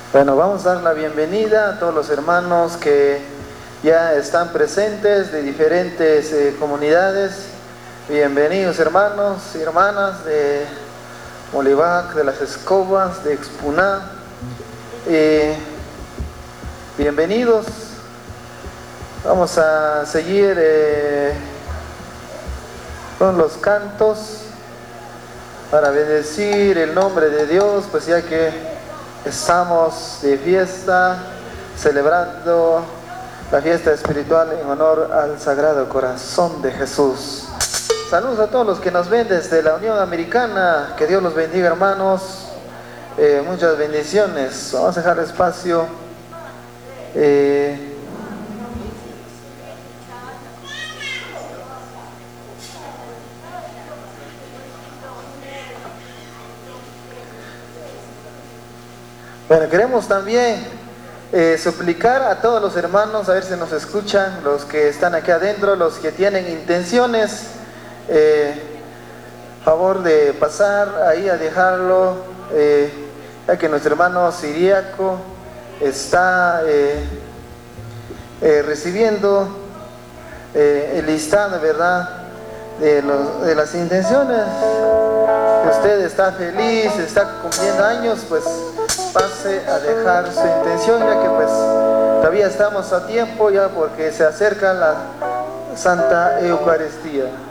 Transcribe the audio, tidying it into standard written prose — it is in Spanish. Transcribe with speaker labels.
Speaker 1: Bueno, vamos a dar la bienvenida a todos los hermanos que ya están presentes de diferentes comunidades. Bienvenidos hermanos y hermanas de Molivac, de Las Escobas, de Expuná. Bienvenidos. Vamos a seguir con los cantos para bendecir el nombre de Dios, pues ya que estamos de fiesta, celebrando la fiesta espiritual en honor al Sagrado Corazón de Jesús. Saludos a todos los que nos ven desde la Unión Americana, que Dios los bendiga hermanos, muchas bendiciones. Vamos a dejar espacio. Bueno, queremos también suplicar a todos los hermanos, a ver si nos escuchan, los que están aquí adentro, los que tienen intenciones, favor de pasar ahí a dejarlo, ya que nuestro hermano Siriaco está recibiendo el listado, ¿verdad?, de las intenciones. Que usted está feliz, está cumpliendo años, pues pase a dejar su intención, ya que pues todavía estamos a tiempo, ya porque se acerca la Santa Eucaristía.